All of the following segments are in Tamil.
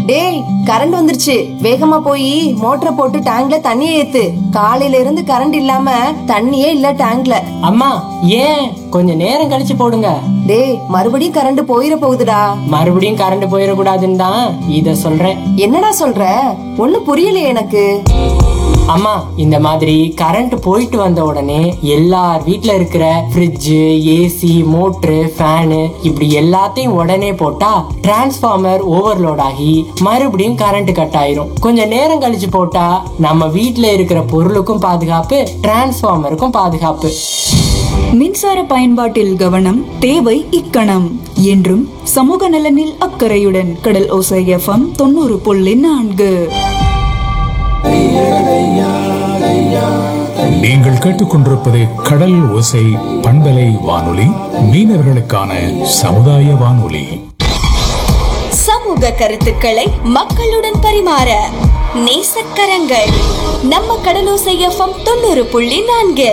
டேய், கரண்ட் வந்துருச்சு. வேகமா போய் மோட்டரை போட்டு டேங்க்ல தண்ணியை ஏத்து. காலையில இருந்து கரண்ட் இல்லாம தண்ணியே இல்ல டேங்க்ல. அம்மா ஏன் கொஞ்சம் நேரம் கழிச்சு போடுங்க. டேய், மறுபடியும் கரண்ட் போயிட போகுதுடா. மறுபடியும் கரண்ட் போயிடக்கூடாதுன்னு தான் இத சொல்றேன். என்னடா சொல்ற? ஒண்ணும் புரியலையே எனக்கு. அம்மா, இந்த மாதிரி கரண்ட் போயிட்டு வந்த உடனே எல்லார் வீட்ல இருக்கிற ஃப்ரிட்ஜ், ஏசி, மோட்டரு, ஃபேனு இப்படி எல்லாத்தையும் உடனே போட்டா டிரான்ஸ்ஃபார்மர் ஓவர்லோட் ஆகி மறுபடியும் கரண்ட் கட் ஆயிரும். கொஞ்சம் நேரம் கழிச்சு போட்டா நம்ம வீட்ல இருக்கிற பொருளுக்கும் பாதுகாப்பு, டிரான்ஸ்ஃபார்மருக்கும் பாதுகாப்பு. மின்சார பயன்பாட்டில் கவனம் தேவை இக்கணம். என்றும் சமூக நலனில் அக்கறையுடன் கடல் ஓசை FM 90.4. நீங்கள் கேட்டுக்கொண்டிருப்பது கடல் ஓசை பண்பலை வானொலி, மீனவர்களுக்கான சமுதாய வானொலி. சமூக கருத்துக்களை மக்களுடன் பரிமாற நேசக்கரங்கள் நம்ம கடலோசை FM 90.4.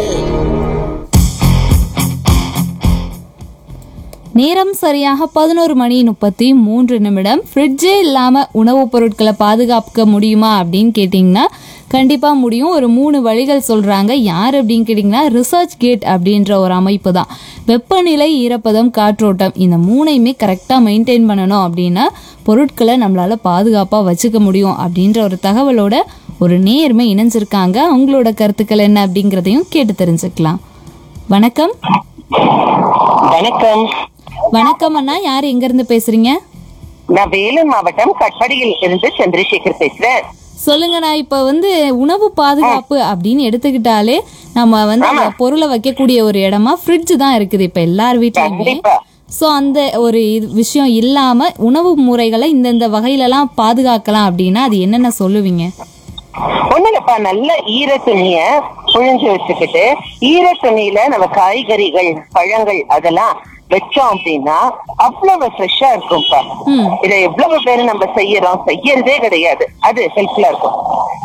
நேரம் சரியாக 11:33. ஃப்ரிட்ஜே இல்லாமல் உணவுப் பொருட்களை பாதுகாக்க முடியுமா அப்படின்னு கேட்டிங்கன்னா கண்டிப்பாக முடியும். ஒரு 3 வழிகள் சொல்கிறாங்க. யார் அப்படின்னு கேட்டிங்கன்னா ரிசர்ச் கேட் அப்படின்ற ஒரு அமைப்பு தான். வெப்பநிலை, ஈரப்பதம், காற்றோட்டம் இந்த 3ஐயுமே கரெக்டாக மெயின்டைன் பண்ணணும் அப்படின்னா பொருட்களை நம்மளால் பாதுகாப்பாக வச்சுக்க முடியும் அப்படின்ற ஒரு தகவலோட ஒரு நேர்மை இணைஞ்சிருக்காங்க. அவங்களோட கருத்துக்கள் என்ன அப்படிங்கிறதையும் கேட்டு தெரிஞ்சுக்கலாம். வணக்கம். வணக்கம். வணக்கம் அண்ணா, யார் எங்க இருந்து பேசுறீங்க? நான் வேலூர் மாவட்டம் கட்பாடியில் இருந்து சந்திரசேகர் பேசுறேன். சொல்லுங்க. நான் இப்ப உணவு பாதுகாப்பு அப்படின்னு எடுத்துக்கிட்டாலே நம்ம அந்த பொருளை வைக்கக்கூடிய ஒரு இடமா ஃப்ரிட்ஜ் தான் இருக்குது இப்ப எல்லார் வீட்லயுமே. சோ அந்த ஒரு விஷயம் இல்லாம உணவு முறைகளை இந்த வகையில எல்லாம் பாதுகாக்கலாம் அப்படின்னா அது என்னென்ன சொல்லுவீங்க? ஒண்ணுலப்பா, நல்ல ஈர துணிய புழிஞ்சு வச்சுக்கிட்டு ஈர துணியில நம்ம காய்கறிகள், பழங்கள் அதெல்லாம் வச்சோம் அப்படின்னா அவ்வளவு ஃப்ரெஷ்ஷா இருக்கும்ப்பா. இதை எவ்வளவு பேரு நம்ம செய்யறதே கிடையாது. அது ஹெல்ப்ஃபுல்லா இருக்கும்.